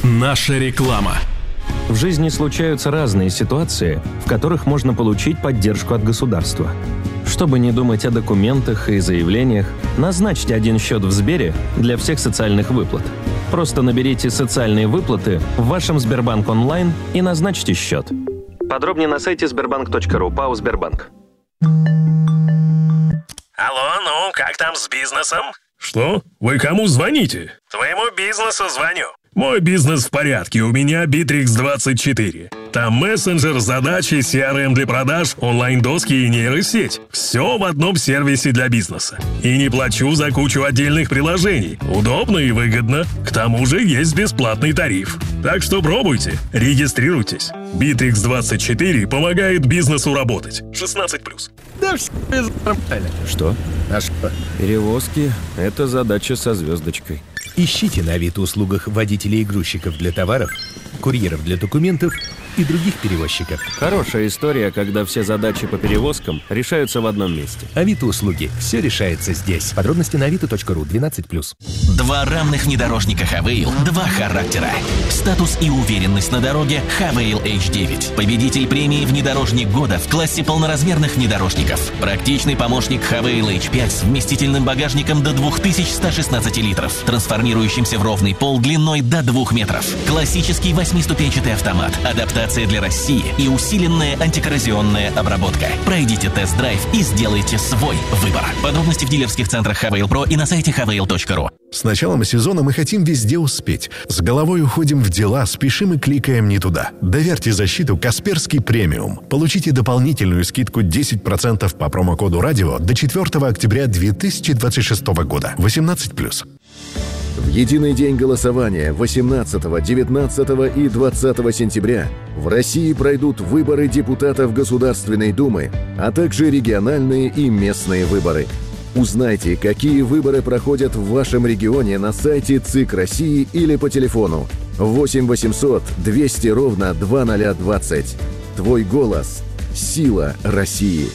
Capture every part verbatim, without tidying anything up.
Наша реклама. В жизни случаются разные ситуации, в которых можно получить поддержку от государства. Чтобы не думать о документах и заявлениях, назначьте один счет в Сбере для всех социальных выплат. Просто наберите «Социальные выплаты» в вашем Сбербанк онлайн и назначьте счет. Подробнее на сайте сбербанк точка ру. ПАО «Сбербанк». Алло, ну, как там с бизнесом? Что? Вы кому звоните? Твоему бизнесу звоню. Мой бизнес в порядке, у меня Битрикс двадцать четыре. Там мессенджер, задачи, си ар эм для продаж, онлайн-доски и нейросеть. Все в одном сервисе для бизнеса. И не плачу за кучу отдельных приложений. Удобно и выгодно. К тому же есть бесплатный тариф. Так что пробуйте, регистрируйтесь. Битрикс двадцать четыре помогает бизнесу работать. шестнадцать плюс. Да все нормально. Что? А что? Перевозки – это задача со звездочкой. Ищите на Авито-услугах водителей и грузчиков для товаров, курьеров для документов и других перевозчиков. Хорошая история, когда все задачи по перевозкам решаются в одном месте. Авито-услуги. Все решается здесь. Подробности на авито точка ру. двенадцать плюс. Два равных внедорожника Хавейл, два характера. Статус и уверенность на дороге Хавейл эйч девять. Победитель премии «Внедорожник года» в классе полноразмерных внедорожников. Практичный помощник Хавейл эйч пять с вместительным багажником до две тысячи сто шестнадцать литров, трансформирующимся в ровный пол длиной до двух метров. Классический восьмиступенчатый автомат, адаптация для России и усиленная антикоррозионная обработка. Пройдите тест-драйв и сделайте свой выбор. Подробности в дилерских центрах Хавейл Про и на сайте хавейл точка ру. С началом сезона мы хотим везде успеть. С головой уходим в дела, спешим и кликаем не туда. Доверьте защиту Касперский премиум. Получите дополнительную скидку десять процентов по промокоду радио до четвёртого октября две тысячи двадцать шестого года. восемнадцать плюс. В единый день голосования восемнадцатого, девятнадцатого и двадцатого сентября в России пройдут выборы депутатов Государственной Думы, а также региональные и местные выборы. Узнайте, какие выборы проходят в вашем регионе на сайте ЦИК России или по телефону восемь восемьсот двести ровно двадцать двадцать. Твой голос – сила России.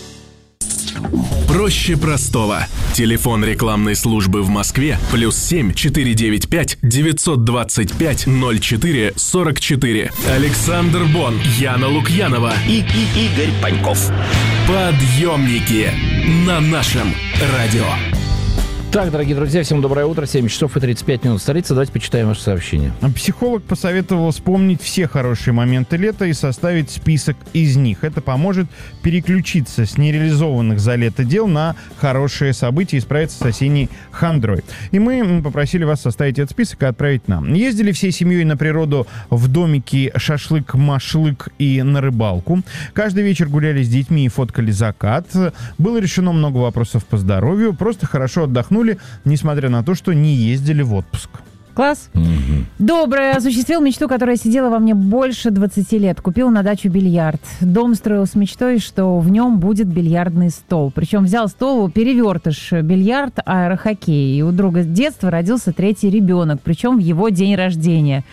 Проще простого. Телефон рекламной службы в Москве плюс семь четыре девять пять девятьсот двадцать пять ноль четыре сорок четыре. Александр Бон, Яна Лукьянова И, и Игорь Паньков. Подъемники на нашем радио. Так, дорогие друзья, всем доброе утро. семь часов и тридцать пять минут столица. Давайте почитаем ваше сообщение. Психолог посоветовал вспомнить все хорошие моменты лета и составить список из них. Это поможет переключиться с нереализованных за лето дел на хорошие события и справиться с осенней хандрой. И мы попросили вас составить этот список и отправить нам. Ездили всей семьей на природу в домике шашлык-машлык и на рыбалку. Каждый вечер гуляли с детьми и фоткали закат. Было решено много вопросов по здоровью. Просто хорошо отдохнули, несмотря на то, что не ездили в отпуск. Класс. Угу. Доброе. Осуществил мечту, которая сидела во мне больше двадцати лет. Купил на дачу бильярд. Дом строил с мечтой, что в нем будет бильярдный стол. Причем взял стол перевертыш, бильярд, аэрохоккей. И у друга с детства родился третий ребенок, причем в его день рождения.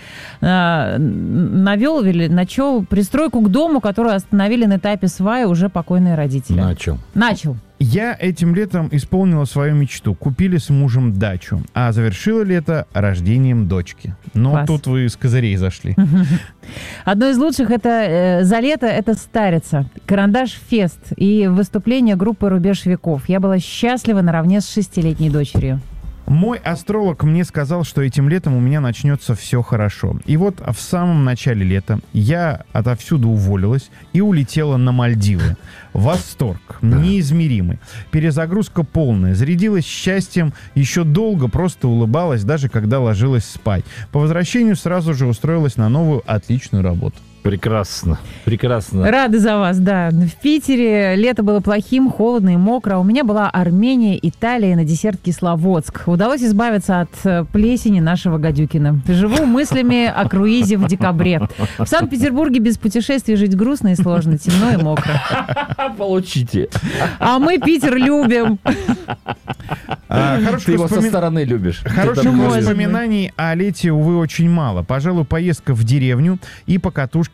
Навел или начал пристройку к дому, которую остановили на этапе сваи уже покойные родители. Начал. Начал. Я этим летом исполнила свою мечту. Купили с мужем дачу. А завершила лето рождением дочки. Но Класс. Тут вы с козырей зашли. Одно из лучших это э, за лето это Старица, Карандаш Фест и выступление группы Рубеж веков. Я была счастлива наравне с шестилетней дочерью. Мой астролог мне сказал, что этим летом у меня начнется все хорошо. И вот в самом начале лета я отовсюду уволилась и улетела на Мальдивы. Восторг неизмеримый. Перезагрузка полная. Зарядилась счастьем, еще долго просто улыбалась, даже когда ложилась спать. По возвращению сразу же устроилась на новую отличную работу. Прекрасно, прекрасно. Рады за вас, да. В Питере лето было плохим, холодно и мокро. У меня была Армения, Италия и на десерт Кисловодск. Удалось избавиться от плесени нашего Гадюкина. Живу мыслями о круизе в декабре. В Санкт-Петербурге без путешествий жить грустно и сложно, темно и мокро. Получите. А мы Питер любим. А, Ты его со стороны любишь. Хороших воспоминаний о лете, увы, очень мало. Пожалуй, поездка в деревню и покатушки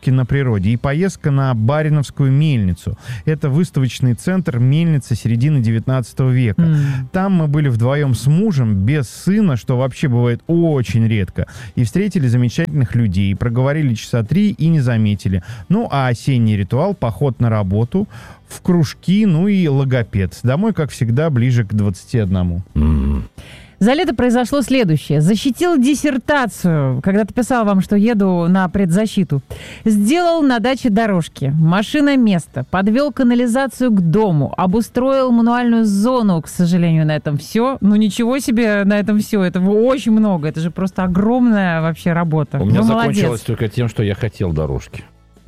прогулки на природе и поездка на Бариновскую мельницу. Это выставочный центр мельницы середины девятнадцатого века. Mm. Там мы были вдвоем с мужем, без сына, что вообще бывает очень редко, и встретили замечательных людей, проговорили часа три и не заметили. Ну, а осенний ритуал — поход на работу, в кружки, ну и логопед. Домой, как всегда, ближе к двадцати одному. Mm. За лето произошло следующее. Защитил диссертацию. Когда-то писал вам, что еду на предзащиту. Сделал на даче дорожки, машина место, подвел канализацию к дому, обустроил мануальную зону. К сожалению, на этом все. Ну ничего себе, на этом все. Это очень много. Это же просто огромная вообще работа. У меня Вы закончилось молодец. только тем, что я хотел дорожки.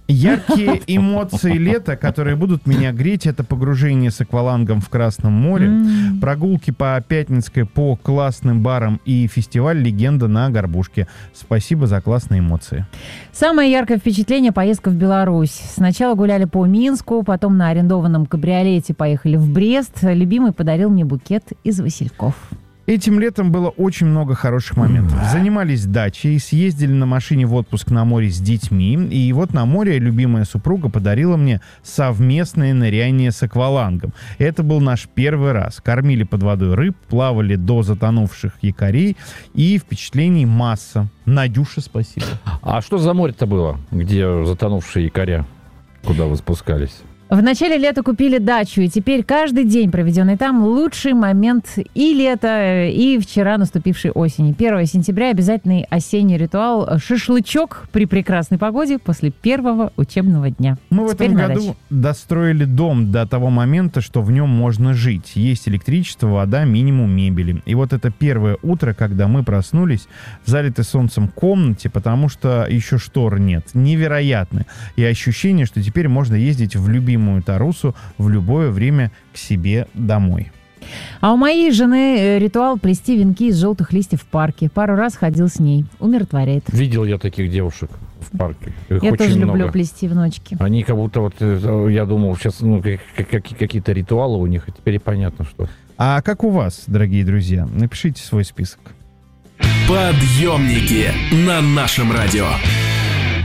Яркие эмоции лета, которые будут меня греть, это погружение с аквалангом в Красном море, mm. прогулки по Пятницкой по классным барам и фестиваль «Легенда» на Горбушке. Спасибо за классные эмоции. Самое яркое впечатление — поездка в Беларусь. Сначала гуляли по Минску, потом на арендованном кабриолете поехали в Брест. Любимый подарил мне букет из васильков. Этим летом было очень много хороших моментов. Занимались дачей, съездили на машине в отпуск на море с детьми. И вот на море любимая супруга подарила мне совместное ныряние с аквалангом. Это был наш первый раз. Кормили под водой рыб, плавали до затонувших якорей. И впечатлений масса. Надюша, спасибо. А что за море-то было, где затонувшие якоря? Куда вы спускались? В начале лета купили дачу, и теперь каждый день, проведенный там, лучший момент и лета, и вчера наступившей осени. первого сентября обязательный осенний ритуал — шашлычок при прекрасной погоде после первого учебного дня. Мы в теперь этом году достроили дом до того момента, что в нем можно жить. Есть электричество, вода, минимум мебели. И вот это первое утро, когда мы проснулись в залитой солнцем комнате, потому что еще штор нет. Невероятно. И ощущение, что теперь можно ездить в любимый Тарусу в любое время к себе домой. А у моей жены ритуал плести венки из желтых листьев в парке. Пару раз ходил с ней. Умиротворяет. Видел я таких девушек в парке. Их я очень тоже много. люблю плести вночки. Они как будто, вот я думал, сейчас ну, какие-то ритуалы у них, и теперь понятно, что. А как у вас, дорогие друзья? Напишите свой список. Подъемники на нашем радио.